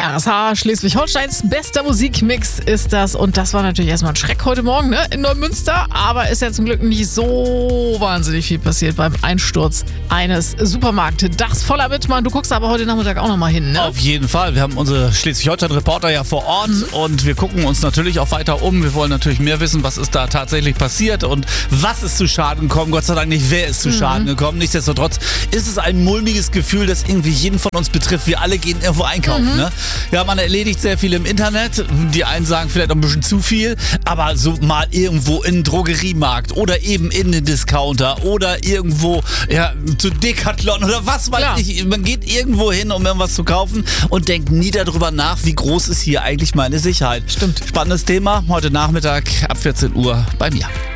RSH, Schleswig-Holsteins bester Musikmix ist das. Und das war natürlich erstmal ein Schreck heute Morgen, ne? In Neumünster. Aber ist ja zum Glück nicht so wahnsinnig viel passiert beim Einsturz eines Supermarktdachs voller Wittmann. Du guckst aber heute Nachmittag auch nochmal hin, ne? Auf jeden Fall. Wir haben unsere Schleswig-Holstein-Reporter ja vor Ort und wir gucken uns natürlich auch weiter um. Wir wollen natürlich mehr wissen, was ist da tatsächlich passiert und was ist zu Schaden gekommen. Gott sei Dank nicht, wer ist zu Schaden gekommen. Nichtsdestotrotz ist es ein mulmiges Gefühl, das irgendwie jeden von uns betrifft. Wir alle gehen irgendwo einkaufen, ne? Ja, man erledigt sehr viel im Internet. Die einen sagen vielleicht ein bisschen zu viel, aber so mal irgendwo in einen Drogeriemarkt oder eben in den Discounter oder irgendwo zu Decathlon oder was weiß ich. Man geht irgendwo hin, um irgendwas zu kaufen und denkt nie darüber nach, wie groß ist hier eigentlich meine Sicherheit. Stimmt. Spannendes Thema heute Nachmittag ab 14 Uhr bei mir.